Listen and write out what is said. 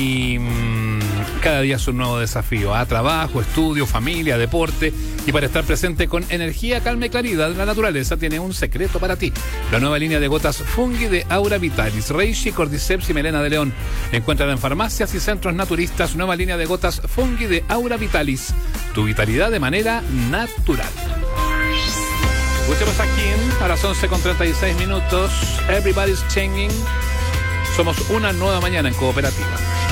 Y cada día es un nuevo desafío, trabajo, estudio, familia, deporte. Y para estar presente con energía, calma y claridad, la naturaleza tiene un secreto para ti. La nueva línea de gotas Fungi de Aura Vitalis, Reishi, Cordyceps y Melena de León. Encuéntrala en farmacias y centros naturistas. Nueva línea de gotas Fungi de Aura Vitalis. Tu vitalidad de manera natural. Escuchemos aquí a las 11:36. Everybody's changing. Somos una nueva mañana en Cooperativa.